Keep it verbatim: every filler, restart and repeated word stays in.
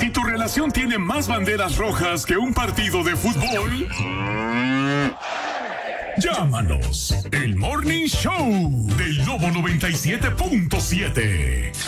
Si tu relación tiene más banderas rojas que un partido de fútbol, llámanos. El Morning Show del Lobo noventa y siete punto siete.